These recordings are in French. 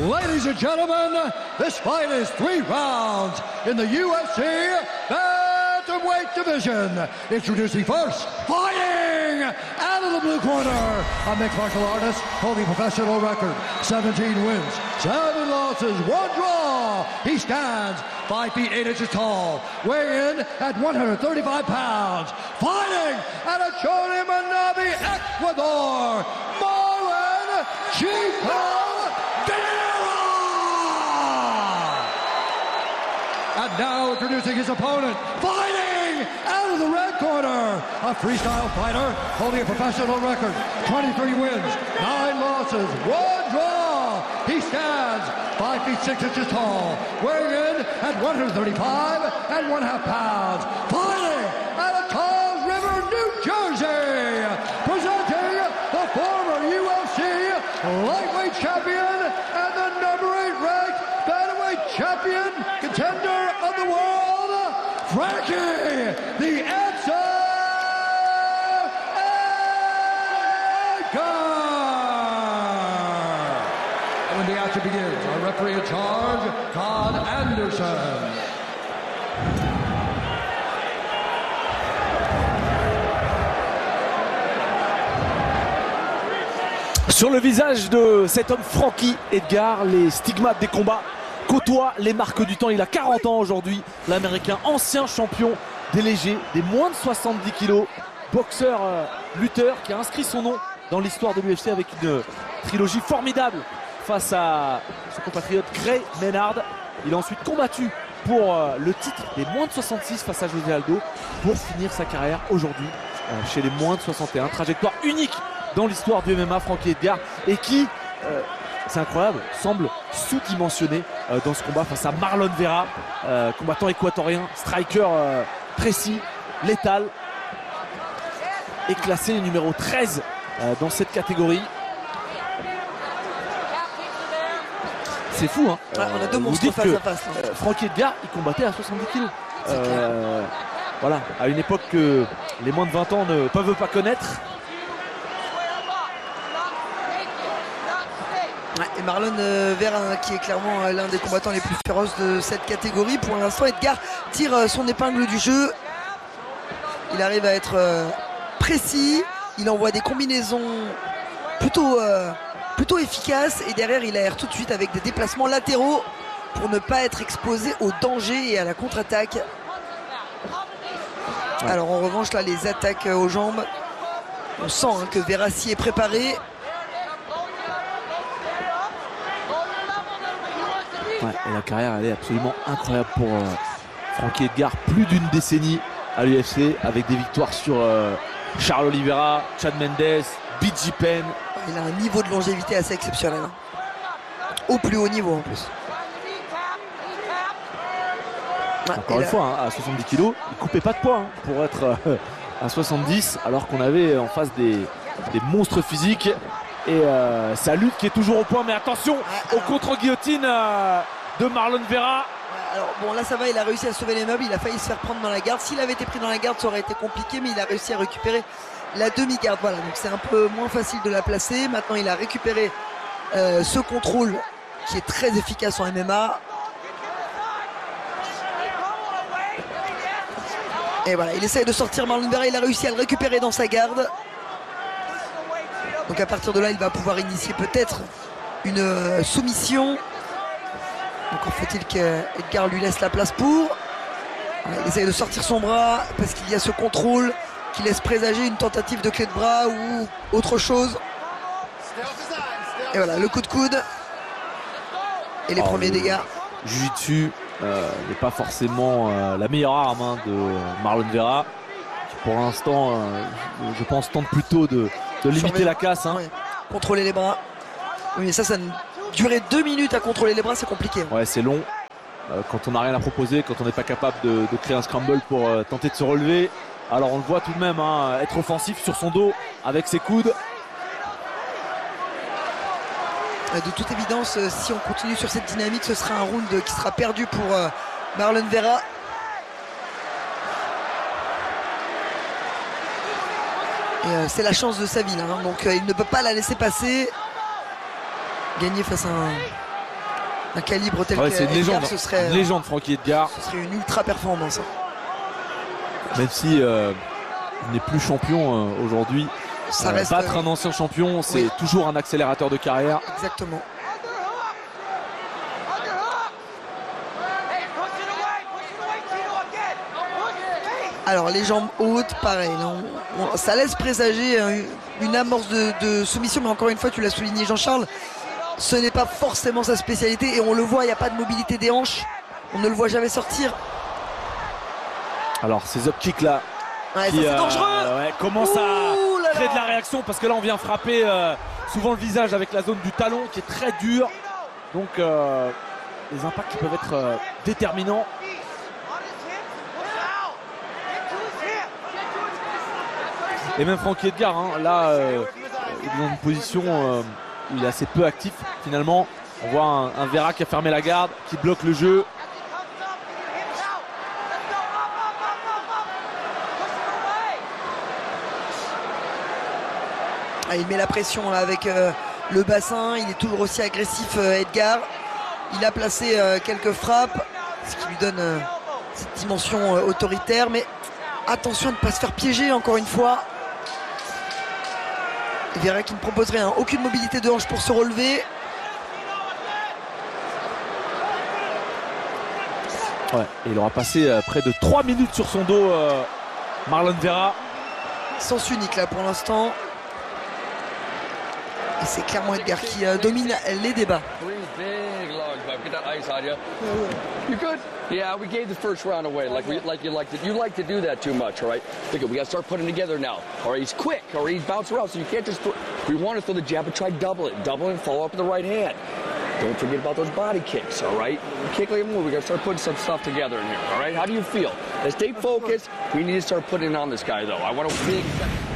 Ladies and gentlemen, this fight is 3 rounds in the UFC Bantamweight division. Introducing first, fighting out of the blue corner, a mixed martial artist holding professional record, 17 wins, 7 losses, 1 draw. He stands 5 feet 8 inches tall, weighing in at 135 pounds, fighting out of Chole Manabi, Ecuador, Marlon Chico. And now introducing his opponent, fighting out of the red corner, a freestyle fighter holding a professional record, 23 wins, 9 losses, 1 draw. He stands 5 feet 6 inches tall, weighing in at 135 and 1/2 pounds, fighting out of Charles River, New Jersey, presenting the former UFC lightweight champion and the #8 ranked bantamweight champion, contender of the world, Frankie the Answer Edgar. And when the action begins, our referee in charge, Todd Anderson. Sur le visage de cet homme Frankie Edgar, les stigmates des combats côtoient les marques du temps. Il a 40 ans aujourd'hui, l'Américain, ancien champion des légers, des moins de 70 kilos, boxeur, lutteur qui a inscrit son nom dans l'histoire de l'UFC avec une trilogie formidable face à son compatriote Gray Maynard. Il a ensuite combattu pour le titre des moins de 66 face à José Aldo pour finir sa carrière aujourd'hui chez les moins de 61. Trajectoire unique dans l'histoire du MMA, Frankie Edgar, et qui, c'est incroyable, semble sous-dimensionné dans ce combat face à Marlon Vera, combattant équatorien, striker précis, létal, et classé numéro 13 dans cette catégorie. C'est fou, hein. On a deux monstres face à face. Frankie Edgar, il combattait à 70 kg. Voilà, à une époque que les moins de 20 ans ne peuvent pas connaître. Ouais, et Marlon Vera, qui est clairement l'un des combattants les plus féroces de cette catégorie. Pour l'instant, Edgar tire son épingle du jeu. Il arrive à être précis. Il envoie des combinaisons plutôt efficaces. Et derrière, il aère tout de suite avec des déplacements latéraux pour ne pas être exposé au danger et à la contre-attaque. Ouais. Alors en revanche, là, les attaques aux jambes, on sent que Vera s'y est préparé. Ouais, et la carrière, elle est absolument incroyable pour Frankie Edgar. Plus d'une décennie à l'UFC avec des victoires sur Charles Oliveira, Chad Mendes, BJ Penn. Il a un niveau de longévité assez exceptionnel. Hein. Au plus haut niveau en plus. Ouais, encore une fois, hein, à 70 kg, il coupait pas de poids hein, pour être à 70, alors qu'on avait en face des monstres physiques. Et sa lutte qui est toujours au point, mais attention au contre-guillotine de Marlon Vera. Alors bon, là ça va, il a réussi à sauver les meubles, il a failli se faire prendre dans la garde. S'il avait été pris dans la garde, ça aurait été compliqué, mais il a réussi à récupérer la demi-garde. Voilà, donc c'est un peu moins facile de la placer. Maintenant, il a récupéré ce contrôle qui est très efficace en MMA. Et voilà, il essaye de sortir Marlon Vera, il a réussi à le récupérer dans sa garde. Donc à partir de là, il va pouvoir initier peut-être une soumission. Encore faut-il qu'Edgar lui laisse la place pour. Il essaye de sortir son bras parce qu'il y a ce contrôle qui laisse présager une tentative de clé de bras ou autre chose. Et voilà, le coup de coude. Et les premiers dégâts. Jiu-Jitsu n'est pas forcément la meilleure arme hein, de Marlon Vera. Qui pour l'instant, je pense, tente plutôt de limiter la casse. Hein. Ouais. Contrôler les bras. Oui, mais ça durer 2 minutes à contrôler les bras, c'est compliqué. Ouais, c'est long. Quand on n'a rien à proposer, quand on n'est pas capable de créer un scramble pour tenter de se relever. Alors on le voit tout de même hein, être offensif sur son dos avec ses coudes. De toute évidence, si on continue sur cette dynamique, ce sera un round qui sera perdu pour Marlon Vera. C'est la chance de sa vie là, hein. Donc il ne peut pas la laisser passer. Gagner face à un calibre tel Ouais, que c'est une légende, Edgar, ce serait une légende Frankie Edgar. Ce serait une ultra performance. Hein. Même si il n'est plus champion aujourd'hui. Ça reste battre un ancien champion, c'est toujours un accélérateur de carrière. Exactement. Alors les jambes hautes, pareil. Ça laisse présager une amorce de soumission, mais encore une fois, tu l'as souligné Jean-Charles, ce n'est pas forcément sa spécialité et on le voit, il n'y a pas de mobilité des hanches. On ne le voit jamais sortir. Alors ces up kicks là, ouais, qui c'est dangereux. Commence à créer de la réaction parce que là on vient frapper souvent le visage avec la zone du talon qui est très dure. Donc les impacts qui peuvent être déterminants. Et même Frankie Edgar, hein, là, il est dans une position où il est assez peu actif finalement. On voit un Vera qui a fermé la garde, qui bloque le jeu. Ah, il met la pression là, avec le bassin, il est toujours aussi agressif Edgar. Il a placé quelques frappes, ce qui lui donne cette dimension autoritaire. Mais attention à ne pas se faire piéger encore une fois. Vera qui ne proposerait aucune mobilité de hanche pour se relever. Ouais, et il aura passé près de 3 minutes sur son dos, Marlon Vera. Sens unique là pour l'instant. Et c'est clairement Edgar qui domine les débats. You good? Yeah, we gave the first round away. You like to do that too much, all right? We got to start putting together now. All right, he's quick, all right? He's bouncing around, so you can't just throw. We want to throw the jab, but try double it and follow up with the right hand. Don't forget about those body kicks, all right? Kick like a move. We got to start putting some stuff together in here, all right? How do you feel? Let's stay focused. We need to start putting it on this guy, though. I want a big.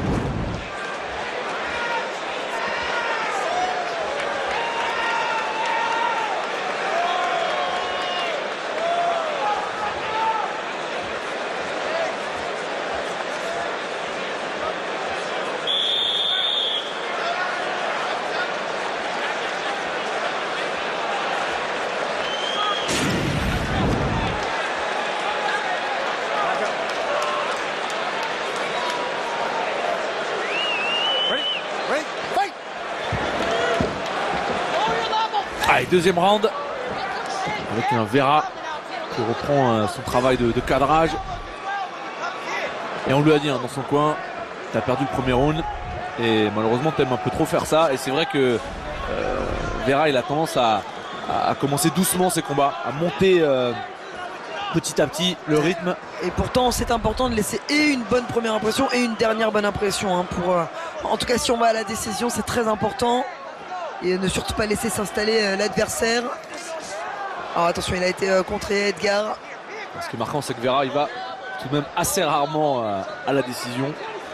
Allez, deuxième round avec un Vera qui reprend son travail de cadrage. Et on lui a dit dans son coin, t'as perdu le premier round et malheureusement t'aimes un peu trop faire ça. Et c'est vrai que Vera il a tendance à commencer doucement ses combats, à monter petit à petit le rythme. Et pourtant c'est important de laisser et une bonne première impression et une dernière bonne impression hein, en tout cas si on va à la décision c'est très important. Et ne surtout pas laisser s'installer l'adversaire. Alors attention, il a été contré Edgar. Ce qui est marquant, c'est que Vera il va tout de même assez rarement à la décision.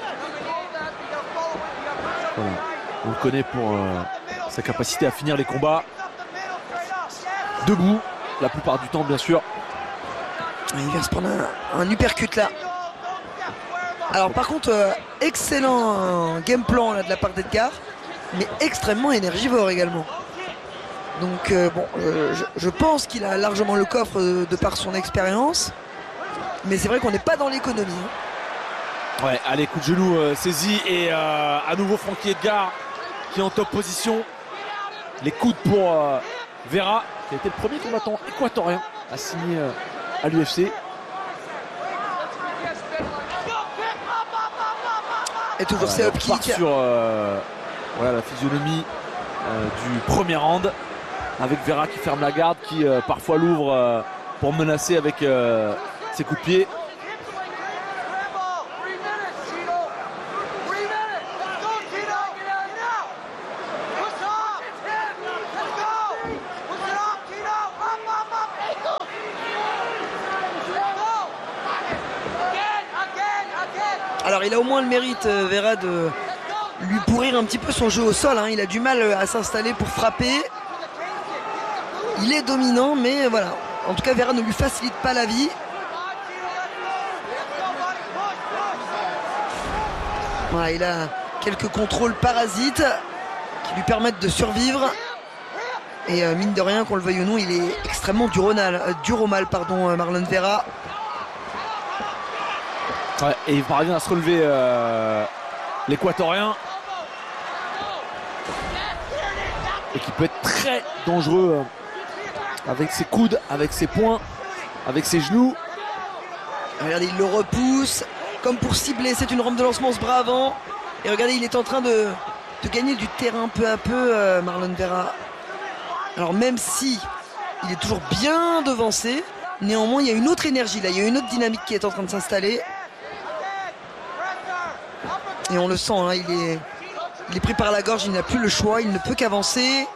Voilà. On le connaît pour sa capacité à finir les combats debout, la plupart du temps bien sûr. Il vient se prendre un uppercut là. Alors par contre, excellent game plan là, de la part d'Edgar. Mais extrêmement énergivore également. Donc je pense qu'il a largement le coffre de par son expérience. Mais c'est vrai qu'on n'est pas dans l'économie. Hein. Ouais, allez, coup de genou saisi et à nouveau Frankie Edgar qui est en top position. Les coudes pour Vera qui a été le premier combattant équatorien à signer à l'UFC. Et toujours ces up kicks. Sur voilà la physionomie du premier round avec Vera qui ferme la garde, qui parfois l'ouvre pour menacer avec ses coups de pied. Alors il a au moins le mérite Vera de lui pourrir un petit peu son jeu au sol hein. Il a du mal à s'installer pour frapper. Il est dominant mais voilà. En tout cas Vera ne lui facilite pas la vie. Voilà, il a quelques contrôles parasites qui lui permettent de survivre. Et mine de rien, qu'on le veuille ou non, il est extrêmement dur au mal, Marlon Vera. Ouais, et il parvient à se relever l'Équatorien. Et qui peut être très dangereux avec ses coudes, avec ses poings, avec ses genoux. Regardez, il le repousse comme pour cibler. C'est une rampe de lancement, ce bras avant. Et regardez, il est en train de gagner du terrain peu à peu, Marlon Vera. Alors même si il est toujours bien devancé, néanmoins il y a une autre énergie là, il y a une autre dynamique qui est en train de s'installer. Et on le sent, hein, il est pris par la gorge, il n'a plus le choix, il ne peut qu'avancer.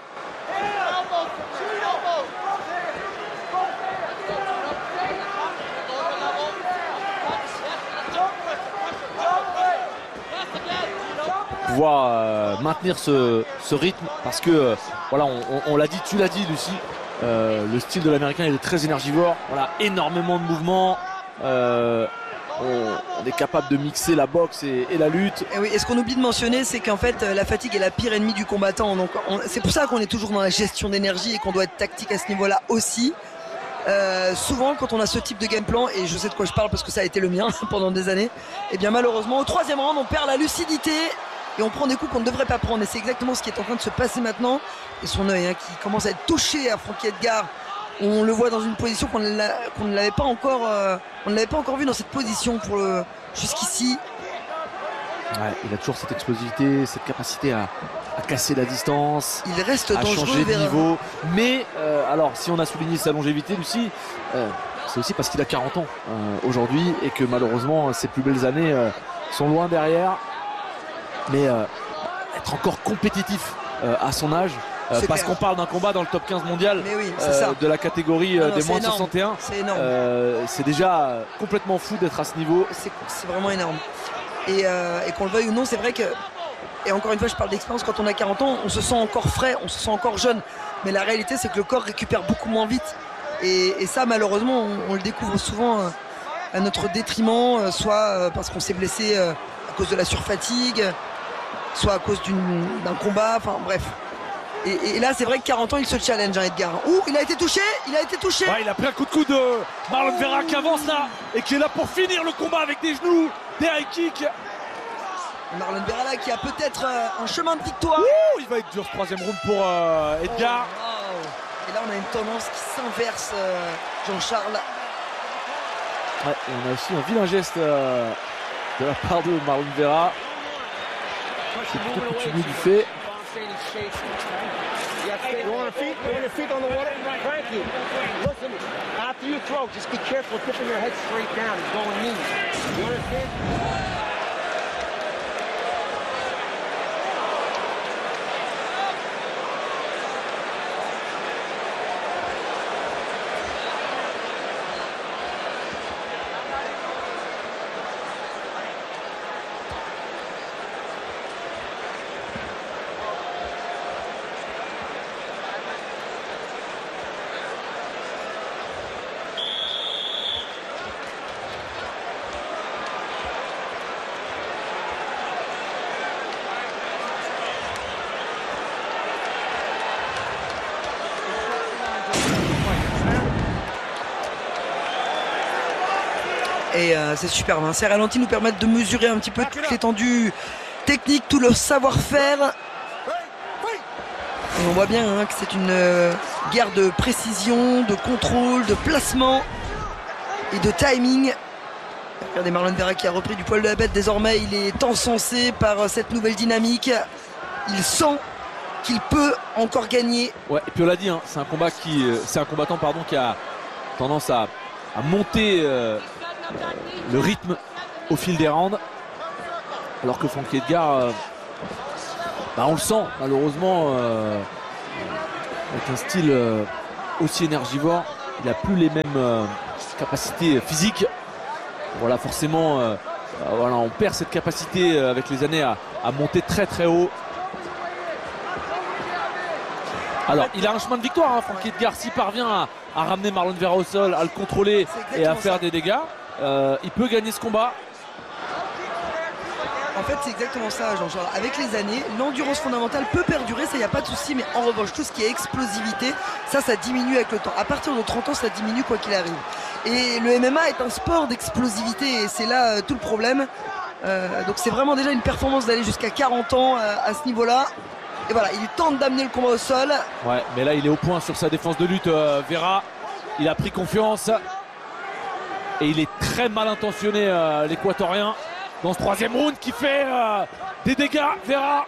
Pouvoir maintenir ce rythme parce que voilà, on l'a dit, tu l'as dit Lucie, le style de l'américain il est très énergivore, voilà, énormément de mouvements, on est capable de mixer la boxe et la lutte. Et oui, et ce qu'on oublie de mentionner, c'est qu'en fait la fatigue est la pire ennemie du combattant, donc c'est pour ça qu'on est toujours dans la gestion d'énergie et qu'on doit être tactique à ce niveau là aussi. Souvent quand on a ce type de game plan, et je sais de quoi je parle parce que ça a été le mien pendant des années, et bien malheureusement au troisième round on perd la lucidité et on prend des coups qu'on ne devrait pas prendre, et c'est exactement ce qui est en train de se passer maintenant. Et son œil qui commence à être touché à Frankie Edgar, on le voit dans une position qu'on ne l'avait pas encore vu dans cette position jusqu'ici. Ouais, il a toujours cette explosivité, cette capacité à casser la distance, il reste à dangereux changer de niveau. Mais alors si on a souligné sa longévité, Lucie, c'est aussi parce qu'il a 40 ans aujourd'hui et que malheureusement ses plus belles années sont loin derrière. Mais être encore compétitif à son âge, parce qu'on parle d'un combat dans le top 15 mondial, oui, de la catégorie des moins de 61, c'est déjà complètement fou d'être à ce niveau. C'est vraiment énorme. Et qu'on le veuille ou non, c'est vrai que, et encore une fois je parle d'expérience, quand on a 40 ans on se sent encore frais, on se sent encore jeune, mais la réalité c'est que le corps récupère beaucoup moins vite, et ça malheureusement on le découvre souvent à notre détriment, soit parce qu'on s'est blessé à cause de la surfatigue, soit à cause d'un combat, enfin bref. Et là c'est vrai que 40 ans il se challenge, hein, Edgar. Ouh, il a été touché. Ouais, il a pris un coup de coude de Marlon Vera qui avance là et qui est là pour finir le combat avec des genoux, des high kicks. Marlon Vera là qui a peut-être un chemin de victoire. Ouh, il va être dur ce troisième round pour Edgar. Oh, wow. Et là on a une tendance qui s'inverse, Jean-Charles. Ouais, et on a aussi un vilain geste de la part de Marlon Vera. C'est plutôt coutumier du fait. You want to feet? You want your feet on the water? Frankie, listen, after you throw, just be careful keeping your head straight down and going knees. You understand? Et c'est superbe, hein. Ces ralentis nous permettent de mesurer un petit peu toute l'étendue technique, tout le savoir-faire. Et on voit bien que c'est une guerre de précision, de contrôle, de placement et de timing. Regardez Marlon Vera qui a repris du poil de la bête. Désormais il est encensé par cette nouvelle dynamique. Il sent qu'il peut encore gagner. Ouais, et puis on l'a dit, hein, c'est un combattant qui a tendance à monter le rythme au fil des rounds, alors que Frankie Edgar, on le sent malheureusement, avec un style aussi énergivore, il n'a plus les mêmes capacités physiques. Voilà, forcément, on perd cette capacité avec les années à monter très très haut. Alors il a un chemin de victoire, hein, Frankie Edgar, s'il parvient à ramener Marlon Vera au sol, à le contrôler et à faire des dégâts, il peut gagner ce combat. En fait, c'est exactement ça, Jean-Charles. Avec les années, l'endurance fondamentale peut perdurer, ça, il n'y a pas de souci. Mais en revanche, tout ce qui est explosivité, ça diminue avec le temps. À partir de 30 ans, ça diminue quoi qu'il arrive. Et le MMA est un sport d'explosivité et c'est là tout le problème. Donc c'est vraiment déjà une performance d'aller jusqu'à 40 ans à ce niveau-là. Et voilà, il tente d'amener le combat au sol. Ouais, mais là, il est au point sur sa défense de lutte, Vera. Il a pris confiance. Et il est très mal intentionné, l'Équatorien, dans ce troisième round qui fait des dégâts. Vera.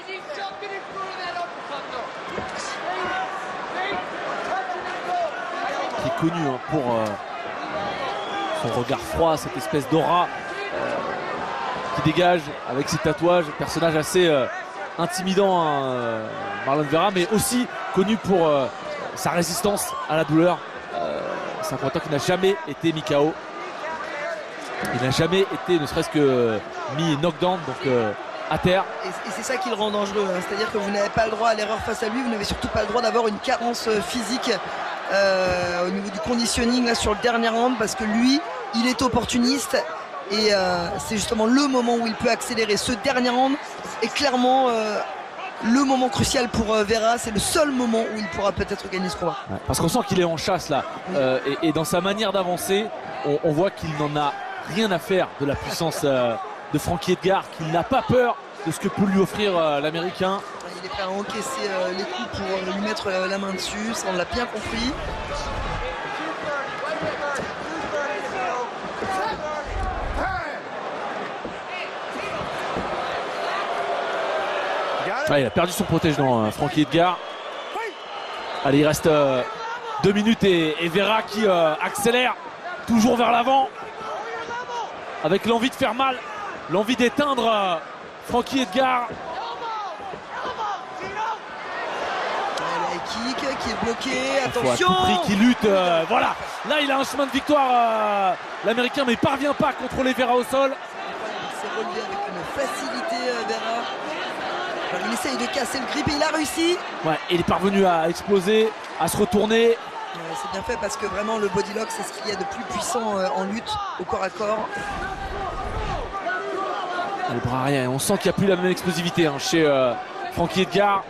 Qui est connu pour son regard froid, cette espèce d'aura qui dégage avec ses tatouages. Personnage assez intimidant, Marlon Vera, mais aussi connu pour sa résistance à la douleur. C'est un combattant qui n'a jamais été mis KO. Il n'a jamais été ne serait-ce que mis knockdown, donc à terre. Et c'est ça qui le rend dangereux, hein. C'est-à-dire que vous n'avez pas le droit à l'erreur face à lui, vous n'avez surtout pas le droit d'avoir une carence physique au niveau du conditioning là, sur le dernier round, parce que lui, il est opportuniste et c'est justement le moment où il peut accélérer. Ce dernier round est clairement le moment crucial pour Vera, c'est le seul moment où il pourra peut-être gagner ce combat. Ouais, parce qu'on sent qu'il est en chasse là, et dans sa manière d'avancer, on voit qu'il n'en a rien à faire de la puissance de Frankie Edgar, qu'il n'a pas peur de ce que peut lui offrir l'Américain. Il est prêt à encaisser les coups pour lui mettre la main dessus, ça on l'a bien compris. Ouais, il a perdu son protège-dents, Frankie Edgar. Allez, il reste 2 minutes et Vera qui accélère toujours vers l'avant avec l'envie de faire mal, l'envie d'éteindre Frankie Edgar. La kick qui est bloqué, attention. Il faut à tout prix qu'il lutte, voilà. Là, il a un chemin de victoire, l'Américain, mais il parvient pas à contrôler Vera au sol. Il s'est relevé avec une facilité, Vera. Alors, il essaye de casser le grip et il a réussi. Ouais, il est parvenu à exploser, à se retourner. C'est bien fait parce que vraiment le body lock, c'est ce qu'il y a de plus puissant en lutte au corps à corps. Le bras arrière, on sent qu'il n'y a plus la même explosivité chez Frankie Edgar.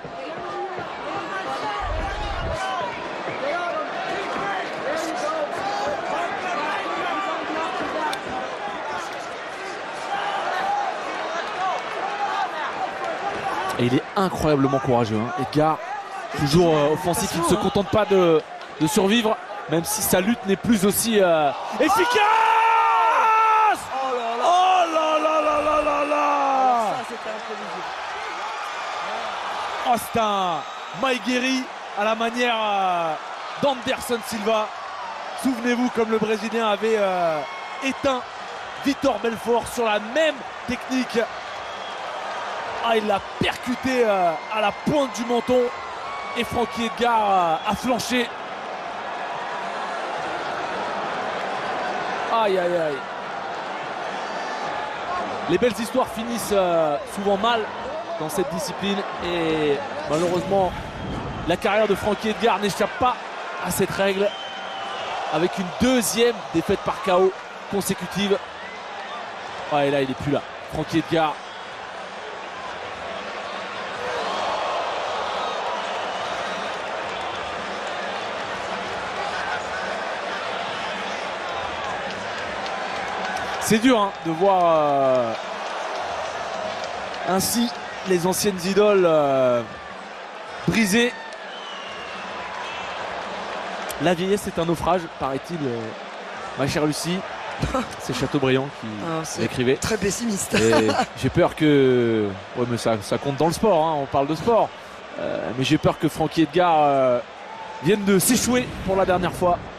Et il est incroyablement courageux, Edgar, toujours offensif, il ne se contente pas de survivre, même si sa lutte n'est plus aussi efficace. Oh là là là là là là. Ça, c'était imprévisible. Oh, c'est un Maïgueri à la manière d'Anderson Silva. Souvenez-vous comme le Brésilien avait éteint Vitor Belfort sur la même technique. Ah, il l'a percuté à la pointe du menton et Frankie Edgar a flanché. Aïe aïe aïe. Les belles histoires finissent souvent mal dans cette discipline et malheureusement la carrière de Frankie Edgar n'échappe pas à cette règle avec une deuxième défaite par KO consécutive. Ah, et là il n'est plus là. Frankie Edgar. C'est dur de voir ainsi les anciennes idoles brisées. La vieillesse est un naufrage, paraît-il, ma chère Lucie. C'est Chateaubriand qui l'écrivait. Très pessimiste. J'ai peur que... Ouais, mais ça compte dans le sport, on parle de sport. Mais j'ai peur que Frankie Edgar vienne de s'échouer pour la dernière fois.